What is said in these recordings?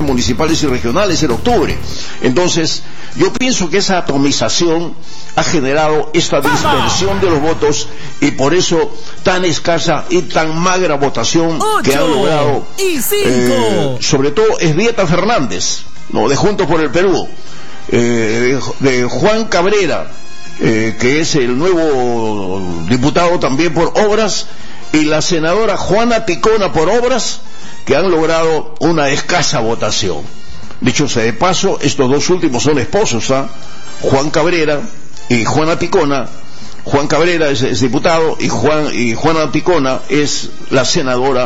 municipales y regionales en octubre. Entonces, yo pienso que esa atomización ha generado esta dispersión de los votos y por eso tan escasa y tan magra votación que han logrado, sobre todo Esbieta Fernández, ¿no?, de Juntos por el Perú, de Juan Cabrera, que es el nuevo diputado también por Obras, y la senadora Juana Ticona por Obras, que han logrado una escasa votación. Dicho sea de paso, estos dos últimos son esposos, ¿ah? Juan Cabrera y Juana Ticona. Juan Cabrera es diputado y Juana Ticona es la senadora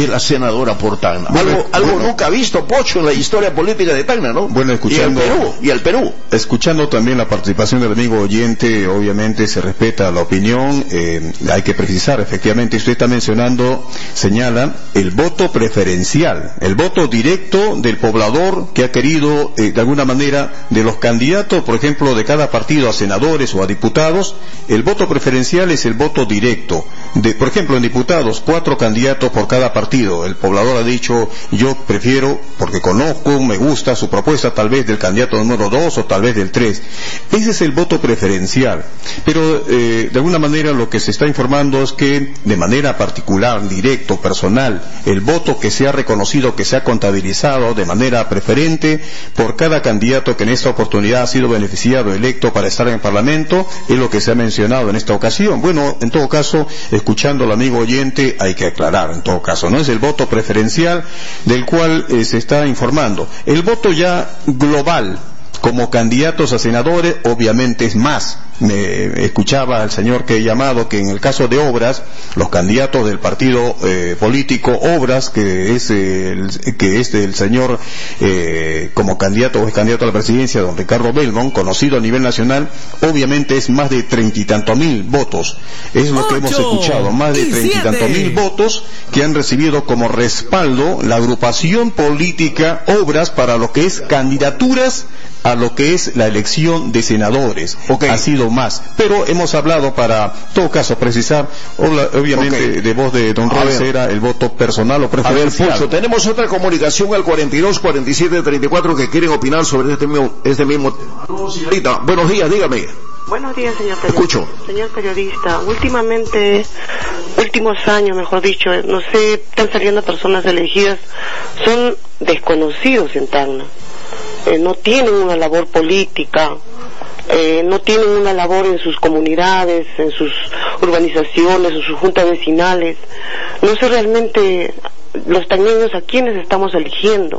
por Tacna. Algo nunca visto, Pocho, en la historia política de Tacna, ¿no? Bueno, escuchando y el Perú. Escuchando también la participación del amigo oyente, obviamente se respeta la opinión, hay que precisar, efectivamente, usted está mencionando, señala, el voto preferencial, el voto directo del poblador que ha querido, de alguna manera, de los candidatos, por ejemplo, de cada partido a senadores o a diputados. El voto preferencial es el voto directo. Por ejemplo, en diputados, 4 candidatos por cada partido. El poblador ha dicho, yo prefiero, porque conozco, me gusta su propuesta, tal vez del candidato número 2 o tal vez del 3. Ese es el voto preferencial. Pero, de alguna manera, lo que se está informando es que, de manera particular, directo, personal, el voto que se ha reconocido, que se ha contabilizado de manera preferente por cada candidato que en esta oportunidad ha sido beneficiado, electo para estar en el Parlamento, es lo que se ha mencionado en esta ocasión. Bueno, en todo caso, escuchando al amigo oyente, hay que aclarar, en todo caso, no es el voto preferencial del cual se está informando. El voto ya global, como candidatos a senadores, obviamente es más. Me escuchaba al señor que he llamado que en el caso de Obras, los candidatos del partido político Obras, que es el señor como candidato o es candidato a la presidencia, don Ricardo Belmont, conocido a nivel nacional, obviamente es más de 30 y tantos mil votos. Es lo que hemos escuchado, más de 30 y tantos mil votos que han recibido como respaldo la agrupación política Obras para lo que es candidaturas a lo que es la elección de senadores. Ha sido más, pero hemos hablado, para todo caso precisar, obviamente de voz de don Royce era el voto personal o preferencial. A ver, Pucho, tenemos otra comunicación al 42 47 34 que quieren opinar sobre este mismo tema. No, señorita, buenos días, dígame. Buenos días, señor periodista. Escucho. Señor periodista, últimos años, mejor dicho, no sé, están saliendo personas elegidas, son desconocidos en Tacna. No tienen una labor política, no tienen una labor en sus comunidades, en sus urbanizaciones, en sus juntas vecinales. No sé realmente los tacneños a quienes estamos eligiendo.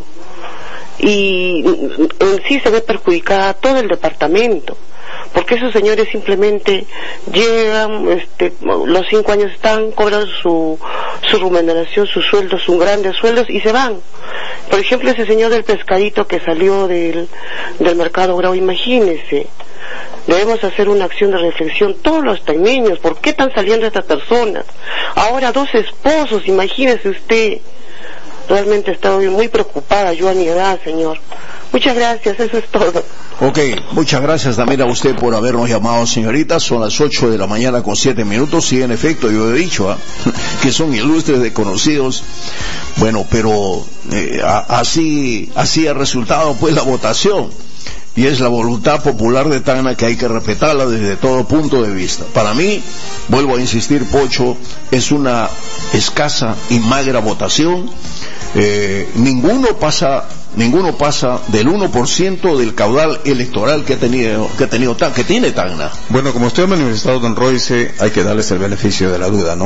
Y en sí se ve perjudicada todo el departamento, porque esos señores simplemente llegan, los 5 años están, cobran su remuneración, sus sueldos, sus grandes sueldos y se van. Por ejemplo, ese señor del pescadito que salió del mercado Grau, imagínese. Debemos hacer una acción de reflexión, todos los tacneños, ¿por qué están saliendo estas personas? Ahora 2 esposos, imagínese usted. Realmente estoy muy preocupada, yo a mi edad, señor. Muchas gracias, eso es todo. Ok, muchas gracias también a usted por habernos llamado, señorita. Son las 8 de la mañana con 7 minutos. Sí, en efecto, yo he dicho que son ilustres desconocidos. Bueno, pero así ha resultado pues la votación. Y es la voluntad popular de Tacna que hay que respetarla desde todo punto de vista. Para mí, vuelvo a insistir, Pocho, es una escasa y magra votación. Ninguno pasa del 1% del caudal electoral que tiene Tacna. Bueno, como usted ha manifestado, don Royce, hay que darles el beneficio de la duda, ¿no?